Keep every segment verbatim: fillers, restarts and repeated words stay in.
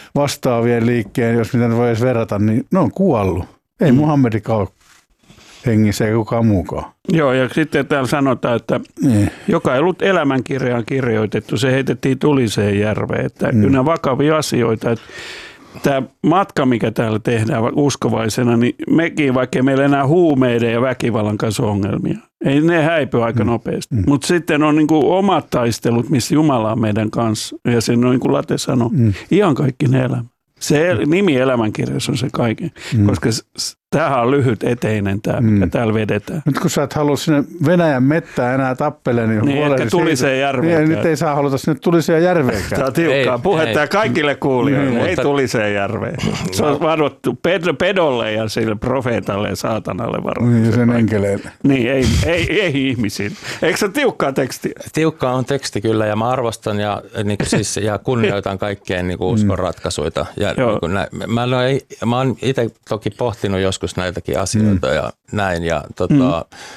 vastaavien liikkeen, jos mitä voi edes verrata, niin ne on kuollut. Ei mm. Muhammedikaan ole hengissä eikä kukaan muukaan. Joo, ja sitten täällä sanotaan, että niin. joka ei ollut elämänkirjaan kirjoitettu, se heitettiin tuliseen järveen. Että mm. kyllä nämä vakavia asioita, että tämä matka, mikä täällä tehdään uskovaisena, niin mekin, vaikka meillä enää huumeiden ja väkivallan kanssa ongelmia. Ei ne häipy aika mm. nopeasti. Mm. Mutta sitten on niinku omat taistelut, missä Jumala on meidän kanssa. Ja sen on, niin kuin Late sanoi, mm. ihan kaikki ne elämä. Se el- nimi elämänkirjassa on se kaiken, mm. koska tämähän on lyhyt eteinen tämä, mikä mm. täällä vedetään. Nyt kun sä et halua sinne Venäjän mettään enää tappele, niin, niin ehkä Tuliseen järveen. Niin, nyt ei saa haluta sinne Tuliseen järveenkään. Tämä on tiukkaa ei, puhetta ei. kaikille kuulijoille. Mm, ei mutta Tuliseen järveen. Se on vaadottu ped- pedolle ja sille profeetalle ja saatanalle varoittu. Niin, sen enkeleille. Niin, ei, ei, ei ihmisiin. Eikö se ole tiukkaa tekstiä? Tiukkaa on teksti kyllä, ja mä arvostan ja, niin kuin siis, ja kunnioitan kaikkeen niin kuin uskon ratkaisuita. Ja, niin kuin näin, mä, mä oon itse toki pohtinut joskus näitäkin asioita mm. ja näin. Ja, tota, mm.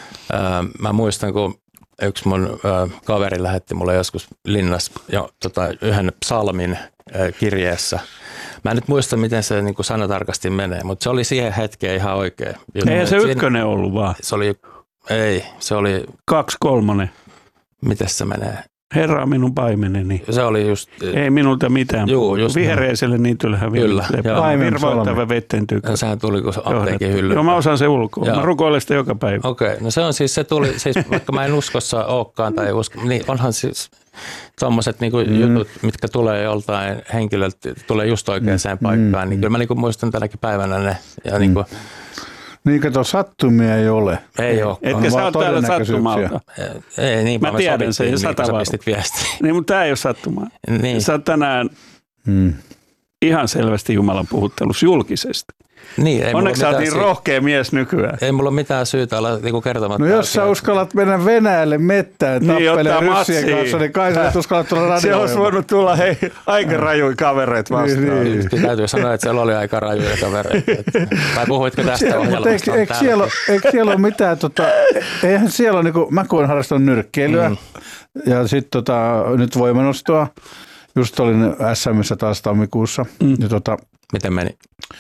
ää, mä muistan, kun yksi mun ää, kaveri lähetti mulle joskus linnassa jo, tota, yhden psalmin ää, kirjeessä. Mä en nyt muista, miten se niin kuin sanatarkasti menee, mutta se oli siihen hetkeen ihan oikein. Ei se ykkönen ollut vaan. Se oli, ei, se oli... Kaksi kolmonen. Miten se menee? Herra on minun paimeneni. Se oli just... Ei minulta mitään. Juu, just vihreiselle niityllähän kyllä. Virvoittava vetten tykkö. Sehän tuli, kun apteekin hyllyllä. Joo, mä osaan se ulkoa. Joo. Mä rukoilen sitä joka päivä. Okei, okay. No se on siis, se tuli, siis vaikka mä en uskossa olekaan tai usko, niin onhan siis tommoset niinku mm. jutut, mitkä tulee joltain henkilöltä, tulee just oikeaan mm. paikkaan, niin kyllä mä niinku muistan tänäkin päivänä ne. Ja niinku, mm. Niin, kato, sattumia ei ole. Ei ole. Etkä sä oot täällä sattumalta. Ei, niin. Mä tiedän sen, sata viestiä. Niin, mutta tää ei ole sattumaa. Niin. Sä oot tänään hmm. ihan selvästi Jumalan puhuttelussa julkisesti. Niin, onneksi sä oot niin rohkea mies nykyään. Ei mulla ole mitään syytä olla niinku kertomatta. No jos sä uskallat mennä Venäjälle mettään niin, tappeleen ryssien kanssa, niin kai sä et uskallat tulla radioon. Se olisi voinut tulla hei, aika rajuja kavereita vastaan. Niin, niin. Täytyy sanoa, että siellä oli aika rajuja kavereita. Vai puhuitko tästä ohjelmasta? Eikö, eikö, siellä, eikö siellä ole mitään, tota, eihän siellä ole, niin kuin, mä kun harrastanut nyrkkeilyä mm. ja sitten tota, nyt voimanostoa. Just olin S M:ssä taas tammikuussa. Mm. Ja, tota, miten meni?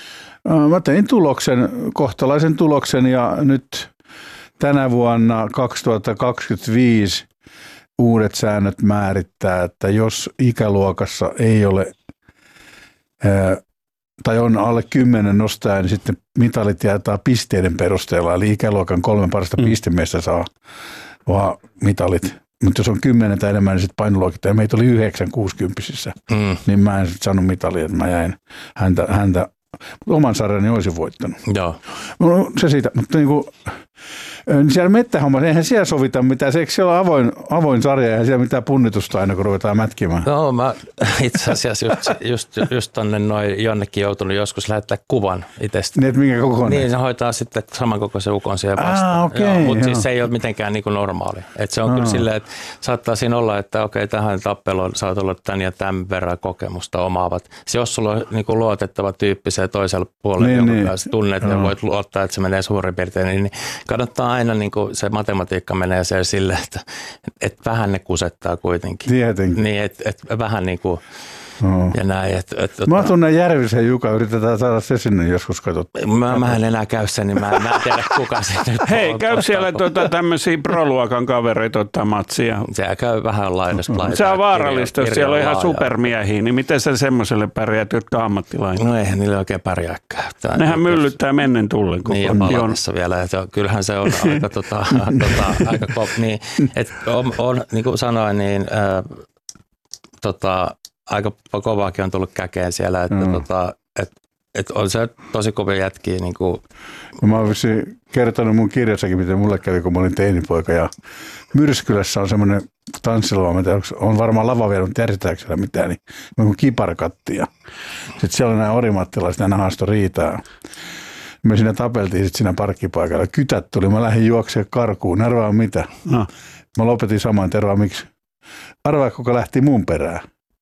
Mä tein tuloksen, kohtalaisen tuloksen ja nyt tänä vuonna kaksituhattakaksikymmentäviisi uudet säännöt määrittää, että jos ikäluokassa ei ole ää, tai on alle kymmenen nostaja, niin sitten mitalit jaetaan pisteiden perusteella. Eli ikäluokan kolme parasta mm. pistemiestä saa vaan mitalit. Mutta jos on kymmenen tai enemmän, niin sitten painoluokit. Ja meitä oli yhdeksän kuusikymppisissä, mm. niin mä en sitten saanut mitalia, että mä jäin häntä, häntä oman sarjani olisin voittanut. Joo. No, se siitä, mutta niin kuin, niin siellä mettähommassa, eihän siellä sovita mitään. Eikö siellä ole avoin, avoin sarja, eihän siellä mitään punnitusta aina, kun ruvetaan mätkimään? No mä itse asiassa just, just, just tonne noin jonnekin joutunut joskus lähettää kuvan itsestä. Niin, että minkä kokoinen? Niin, se hoitaa sitten samankokoisen ukon siihen vastaan. Ah, okei. Okay, mutta siis se ei ole mitenkään niin kuin normaali. Et se on ah. kyllä silleen, että saattaa siinä olla, että okei, tähän tappeluun saat olla tämän ja tämän verran kokemusta omaavat. Se, jos sulla on niin kuin luotettava tyyppi se toisella puolella, niin, jonka niin. kanssa tunnet ja voit luottaa, että se menee suurin piirtein, niin kannattaa aina niin kuin se matematiikka menee siellä silleen, että, että vähän ne kusettaa kuitenkin. Tietenkin. Niin, että, että vähän niin kuin no. ja näin. Että, että, mä tunnen Järvisen Juka, yritetään saada se sinne joskus katsottua. Mä, mä en enää käy sen, niin mä, mä en tiedä kuka se nyt hei, käy siellä tuota, tämmöisiä pro-luokan kavereita ottaa matsia. Se käy vähän laidasta laitaa. Se on vaarallista, jos siellä on ihan supermiehiä, niin miten sä semmoiselle pärjäät, jotka on ammattilainen? No eihän niille oikein pärjääkään. Nehän myllyttää mennen tullen koko niin, ja palatissa vielä. Että kyllähän se on aika, tota, tota, aika kop. Niin, että on, on, niin kuin sanoin, niin äh, tota, aika kovaakin on tullut käkeen siellä, että mm. tota, et, et on se tosi kovia jätkiä. Niin kuin. Mä oon kertonut mun kirjassakin, miten mulle kävi, kun mä olin teinipoika. Ja Myrskylässä on semmoinen tanssilava, on varmaan lava vielä, mutta järjestetäänkö siellä mitään, niin on kiparkatti. Ja sitten siellä on nämä orimattilaiset, nämä haasto riitaa. Me siinä tapeltiin sitten siinä parkkipaikalla. Kytät tuli, mä lähdin juoksemaan karkuun. Arvaa mitä? No. Mä lopetin saman, tervaa miksi? Arvaa, kuka lähti mun perään.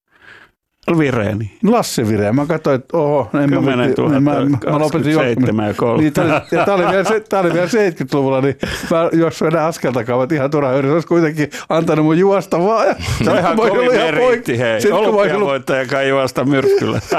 Vireeni. Lasse Vireen. Mä katsoin, että oho, en mä, mä, mä, mä lopetin juoksemisen. Niin, ja tämä oli, oli vielä seitsemänkymmentäluvulla, niin mä juoksuin enää askeltakaan, että ihan turha yritys. Olisi kuitenkin antanut mun juosta vaan. Ja se on ihan kovin meriitti, hei. Olympiavoittaja kai juosta Myrskyllä.